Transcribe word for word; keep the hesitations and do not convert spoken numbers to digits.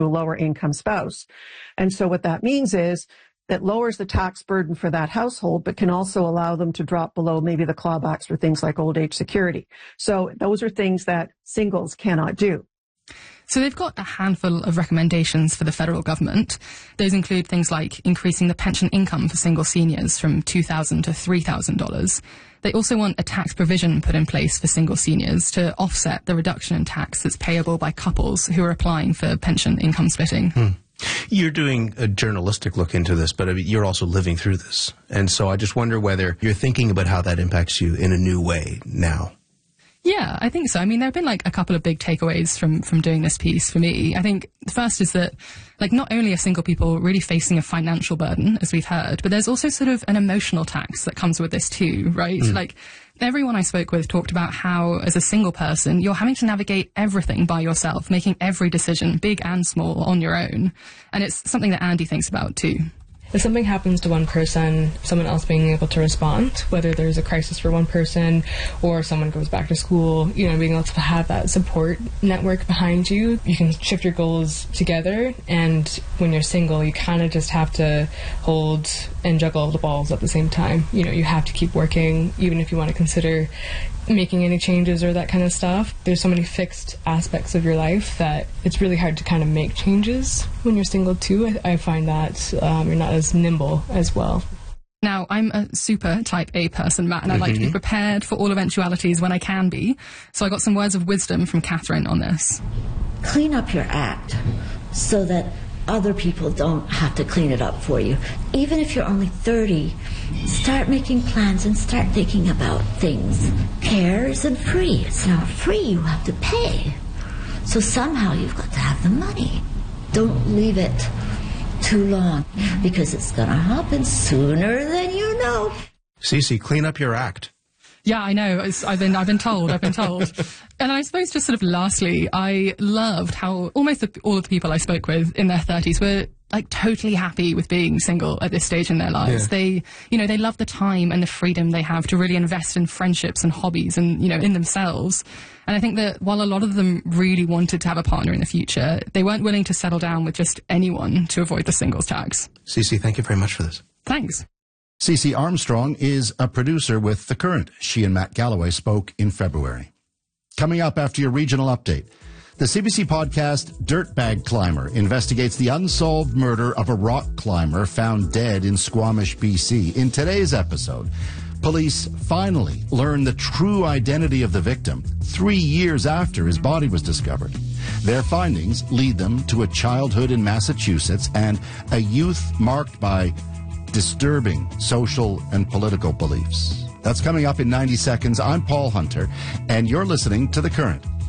a lower income spouse. And so what that means is that lowers the tax burden for that household, but can also allow them to drop below maybe the clawbacks for things like old age security. So those are things that singles cannot do. So they've got a handful of recommendations for the federal government. Those include things like increasing the pension income for single seniors from two thousand dollars to three thousand dollars. They also want a tax provision put in place for single seniors to offset the reduction in tax that's payable by couples who are applying for pension income splitting. Hmm. You're doing a journalistic look into this, but I mean, you're also living through this. And so I just wonder whether you're thinking about how that impacts you in a new way now. Yeah, I think so. I mean, there have been like a couple of big takeaways from, from doing this piece for me. I think the first is that like not only are single people really facing a financial burden, as we've heard, but there's also sort of an emotional tax that comes with this too, right? Mm. Like everyone I spoke with talked about how as a single person, you're having to navigate everything by yourself, making every decision, big and small, on your own. And it's something that Andy thinks about too. If something happens to one person, someone else being able to respond, whether there's a crisis for one person or someone goes back to school, you know, being able to have that support network behind you, you can shift your goals together. And when you're single, you kind of just have to hold and juggle the balls at the same time. You know, you have to keep working, even if you want to consider making any changes or that kind of stuff. There's so many fixed aspects of your life that it's really hard to kind of make changes when you're single too. I, I find that um, you're not as nimble as well. Now, I'm a super type A person, Matt, and I like to be prepared for all eventualities when I can be. So I got some words of wisdom from Catherine on this. Clean up your act so that other people don't have to clean it up for you. Even if you're only thirty, start making plans and start thinking about things. Care isn't free. It's not free. You have to pay. So somehow you've got to have the money. Don't leave it too long, because it's going to happen sooner than you know. Cece, clean up your act. Yeah, I know. It's, I've been, I've been told, I've been told. And I suppose just sort of lastly, I loved how almost the, all of the people I spoke with in their thirties were like totally happy with being single at this stage in their lives. Yeah. They, you know, they love the time and the freedom they have to really invest in friendships and hobbies and, you know, in themselves. And I think that while a lot of them really wanted to have a partner in the future, they weren't willing to settle down with just anyone to avoid the singles tax. Cece, thank you very much for this. Thanks. Cece Armstrong is a producer with The Current. She and Matt Galloway spoke in February. Coming up after your regional update, the C B C podcast Dirtbag Climber investigates the unsolved murder of a rock climber found dead in Squamish, B C. In today's episode, police finally learn the true identity of the victim three years after his body was discovered. Their findings lead them to a childhood in Massachusetts and a youth marked by disturbing social and political beliefs. That's coming up in ninety seconds. I'm Paul Hunter, and you're listening to The Current.